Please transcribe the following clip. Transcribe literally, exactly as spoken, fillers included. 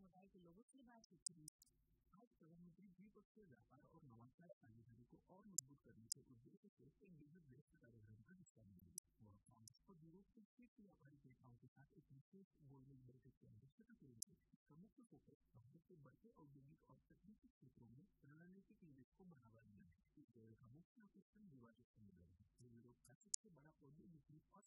बताया कि लोगों से बातचीत करी। आज प्रधानमंत्री द्विपक्षीय व्यापार और नवाचार साझेदारी को और मजबूत करने के उद्देश्य से एक बेहद व्यस्त कार्यक्रम का हिस्सा बनेंगे। वह फ्रांस और यूरोप के शीर्ष व्यापारिक नेताओं के साथ एक विशेष गोलमेज बैठक की अध्यक्षता करेंगे। इसका मुख्य फोकस भारत के बढ़ते औद्योगिक और तकनीकी क्षेत्रों में रणनीतिक निवेश को बढ़ावा देना है। इस दौरे का मुख्य आकर्षण विवादित समुद्र है, जो यूरोप का सबसे बड़ा औद्योगिक और